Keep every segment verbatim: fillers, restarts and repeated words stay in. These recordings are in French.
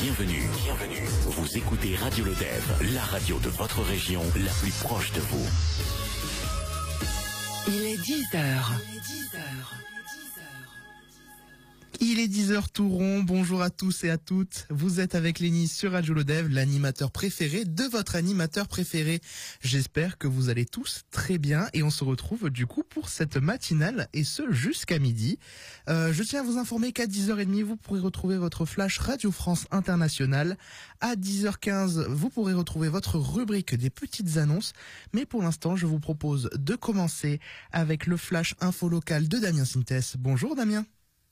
Bienvenue, bienvenue. Vous écoutez Radio Lodève, la radio de votre région, la plus proche de vous. Il est dix heures. Il est dix heures tout rond, bonjour à tous et à toutes. Vous êtes avec Lénie sur Radio Lodève, l'animateur préféré de votre animateur préféré. J'espère que vous allez tous très bien et on se retrouve du coup pour cette matinale et ce jusqu'à midi. Euh, je tiens à vous informer qu'à dix heures trente, vous pourrez retrouver votre flash Radio France Internationale. À dix heures quinze, vous pourrez retrouver votre rubrique des petites annonces. Mais pour l'instant, je vous propose de commencer avec le flash info local de Damien Sintès. Bonjour Damien.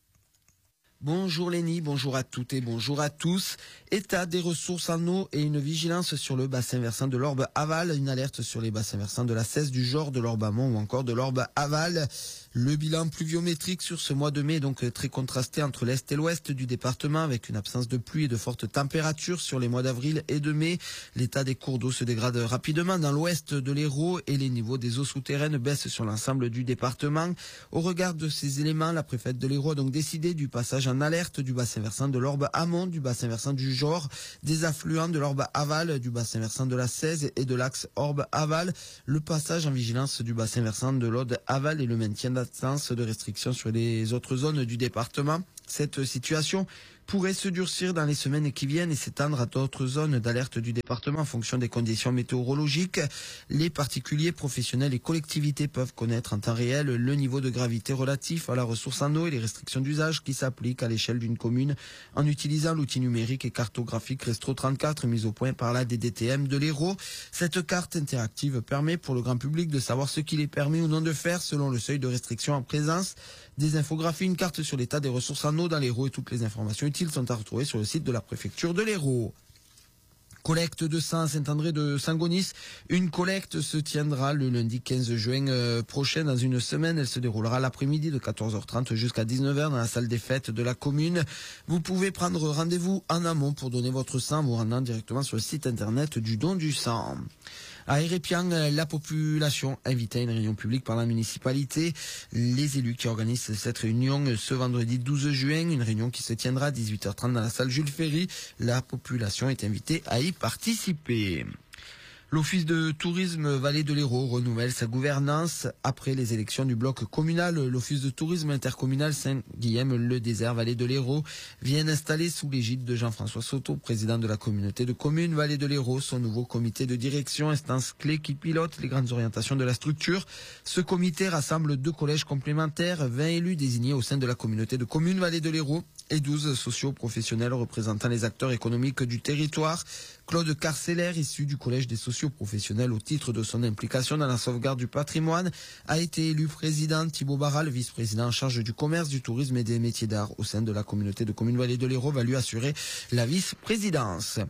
Bonjour Lénie, bonjour à toutes et bonjour à tous. État des ressources en eau et une vigilance sur le bassin versant de l'Orbe aval, une alerte sur les bassins versants de la Cèze, du Jord, de l'Orbe amont ou encore de l'Orbe aval. Le bilan pluviométrique sur ce mois de mai est donc très contrasté entre l'est et l'ouest du département, avec une absence de pluie et de fortes températures sur les mois d'avril et de mai. L'état des cours d'eau se dégrade rapidement dans l'ouest de l'Hérault et les niveaux des eaux souterraines baissent sur l'ensemble du département. Au regard de ces éléments, la préfète de l'Hérault a donc décidé du passage en alerte du bassin versant de l'Orbe amont, du bassin versant du Jord, des affluents de l'Orbe aval, du bassin versant de la Cèze et de l'axe Orbe aval, le passage en vigilance du bassin versant de l'Aude aval et le maintien d'absence de restrictions sur les autres zones du département. Cette situation pourrait se durcir dans les semaines qui viennent et s'étendre à d'autres zones d'alerte du département en fonction des conditions météorologiques. Les particuliers, professionnels et collectivités peuvent connaître en temps réel le niveau de gravité relatif à la ressource en eau et les restrictions d'usage qui s'appliquent à l'échelle d'une commune en utilisant l'outil numérique et cartographique Restro trente-quatre mis au point par la D D T M de l'Hérault. Cette carte interactive permet pour le grand public de savoir ce qu'il est permis ou non de faire selon le seuil de restriction en présence. Des infographies, une carte sur l'état des ressources en eau dans l'Hérault et toutes les informations utiles sont à retrouver sur le site de la préfecture de l'Hérault. Collecte de sang à Saint-André de Saint-Gonis. Une collecte se tiendra le lundi quinze juin euh, prochain dans une semaine. Elle se déroulera l'après-midi de quatorze heures trente jusqu'à dix-neuf heures dans la salle des fêtes de la commune. Vous pouvez prendre rendez-vous en amont pour donner votre sang en vous rendant directement sur le site internet du don du sang. À Hérépian, la population invitée à une réunion publique par la municipalité. Les élus qui organisent cette réunion ce vendredi douze juin, une réunion qui se tiendra à dix-huit heures trente dans la salle Jules Ferry. La population est invitée à y participer. L'Office de tourisme Vallée de l'Hérault renouvelle sa gouvernance après les élections du bloc communal. L'Office de tourisme intercommunal Saint-Guilhem-le-Désert Vallée de l'Hérault vient installer sous l'égide de Jean-François Soto, président de la communauté de communes Vallée de l'Hérault, son nouveau comité de direction, instance clé qui pilote les grandes orientations de la structure. Ce comité rassemble deux collèges complémentaires, vingt élus désignés au sein de la communauté de communes Vallée de l'Hérault et douze socio-professionnels représentant les acteurs économiques du territoire. Claude Carceller, issu du collège des socio-professionnels au titre de son implication dans la sauvegarde du patrimoine, a été élu président. Thibaut Barral, vice-président en charge du commerce, du tourisme et des métiers d'art au sein de la communauté de communes Vallée de l'Hérault, va lui assurer la vice-présidence.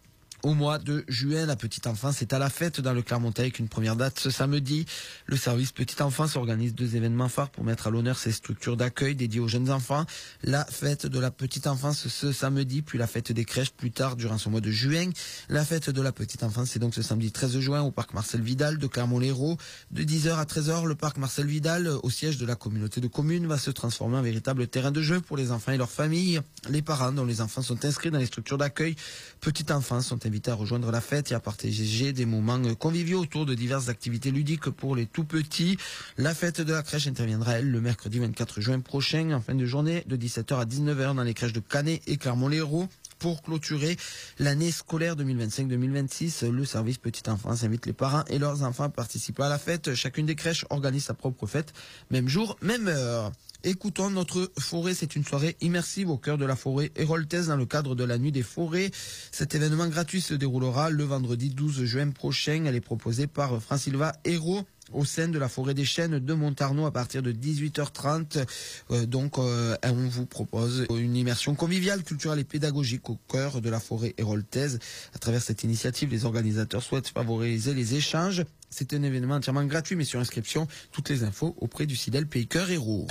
Au mois de juin, la petite enfance est à la fête dans le Clermontais avec une première date ce samedi. Le service petite enfance organise deux événements phares pour mettre à l'honneur ces structures d'accueil dédiées aux jeunes enfants. La fête de la petite enfance ce samedi, puis la fête des crèches plus tard durant ce mois de juin. La fête de la petite enfance c'est donc ce samedi treize juin au parc Marcel Vidal de Clermont-Lérault. De dix heures à treize heures, le parc Marcel Vidal, au siège de la communauté de communes, va se transformer en véritable terrain de jeu pour les enfants et leurs familles. Les parents dont les enfants sont inscrits dans les structures d'accueil petite enfance sont invités à rejoindre la fête et à partager des moments conviviaux autour de diverses activités ludiques pour les tout petits. La fête de la crèche interviendra, elle, le mercredi vingt-quatre juin prochain, en fin de journée, de dix-sept heures à dix-neuf heures dans les crèches de Canet et Clermont-Lérault. Pour clôturer l'année scolaire deux mille vingt-cinq deux mille vingt-six, le service petite enfance invite les parents et leurs enfants à participer à la fête. Chacune des crèches organise sa propre fête, même jour, même heure. Écoutons notre forêt, c'est une soirée immersive au cœur de la forêt héroltaise dans le cadre de la nuit des forêts. Cet événement gratuit se déroulera le vendredi douze juin prochain. Elle est proposée par Francilva Hérault au sein de la forêt des chênes de Montarnot à partir de dix-huit heures trente. Euh, donc euh, on vous propose une immersion conviviale, culturelle et pédagogique au cœur de la forêt héroltaise. À travers cette initiative, les organisateurs souhaitent favoriser les échanges. C'est un événement entièrement gratuit mais sur inscription. Toutes les infos auprès du Cidel Pays Cœur Hérault.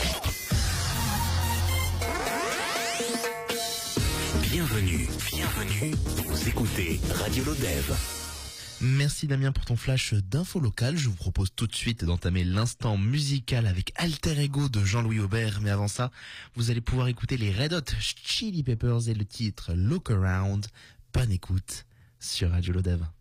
Bienvenue, bienvenue. Vous écoutez Radio Lodève. Merci Damien pour ton flash d'infos locales. Je vous propose tout de suite d'entamer l'instant musical avec Alter Ego de Jean-Louis Aubert. Mais avant ça, vous allez pouvoir écouter les Red Hot Chili Peppers et le titre Look Around. Bonne écoute sur Radio Lodève.